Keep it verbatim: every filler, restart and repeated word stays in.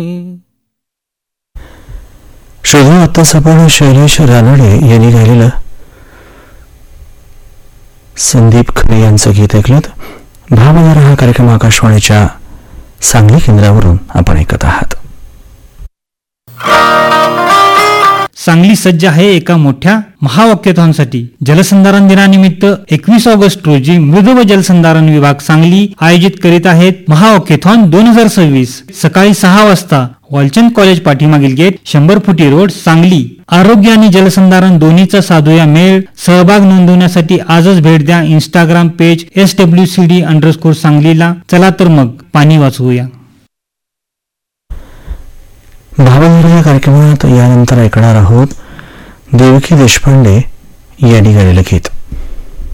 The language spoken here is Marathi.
श्रोता, आत्ताच आपण शैलेश रानडे यांनी गायलेलं संदीप खरे यांचं गीत ऐकलं. भावधारा हा कार्यक्रम आकाशवाणीच्या सांगली केंद्रावरून आपण ऐकत आहात. सांगली सज्ज आहे एका मोठ्या महावाक्याथॉनसाठी. जलसंधारण दिनानिमित्त एकवीस ऑगस्ट रोजी मृद व जलसंधारण विभाग सांगली आयोजित करीत आहेत महावाक्याथॉन दोन हजार सव्वीस. सकाळी सहा वाजता वालचंद कॉलेज पाठीमागील गेट, शंभर फुटी रोड, सांगली. आरोग्य आणि जलसंधारण दोन्हीचा साधूया मेळ. सहभाग नोंदवण्यासाठी आजच भेट द्या Instagram page S W C D underscore सांगलीला. चला तर मग पाणी वाचवूया. भावधारा या कार्यक्रमात यानंतर ऐकणार आहोत देवकी देशपांडे यांनी गायलेलं गीत.